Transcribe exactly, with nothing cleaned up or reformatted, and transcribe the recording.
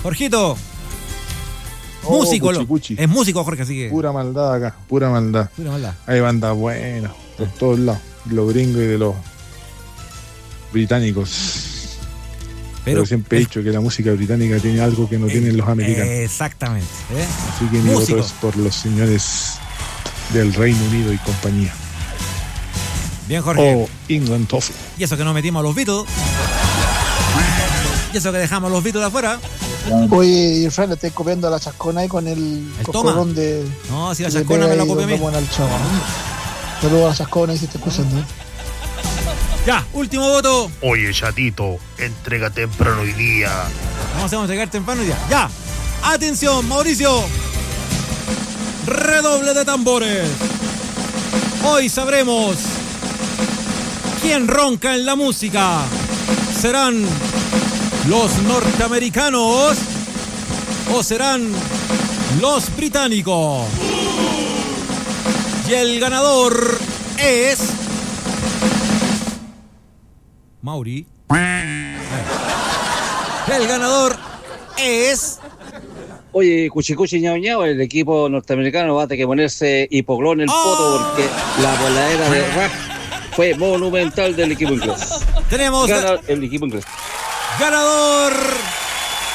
Jorgito. Oh, músico, cuchi, lo, cuchi. es músico, Jorge, así que. Pura maldad acá, pura maldad. Pura maldad. Hay bandas buenas por todos lados, de los gringos y de los británicos. Pero, Pero siempre he dicho que la música británica tiene algo que no eh, tienen los americanos. Exactamente. ¿eh? Así que mi voto es por los señores del Reino Unido y compañía. Bien, Jorge. O England Toffee. Y eso que no metimos a los Beatles. Y eso que dejamos a los Beatles de afuera. Oye, Fran, le estoy copiando a la chascona ahí con el, ¿El coscorrón de. No, si la chascona me la copia a mí. Saludos a la chascona y si te escuchando. Ya, último voto. Oye, chatito, entrega temprano hoy día. Vamos a entregar temprano hoy día. Ya. Atención, Mauricio. Redoble de tambores. Hoy sabremos quién ronca en la música. ¿Serán los norteamericanos o serán los británicos? Y el ganador es Mauri. El ganador es... Oye, cuchicuchi ñao ñao, el equipo norteamericano va a tener que ponerse hipoglón en el poto ¡Oh! porque la voladera de rap fue monumental del equipo inglés. Tenemos Gana el equipo inglés. ganador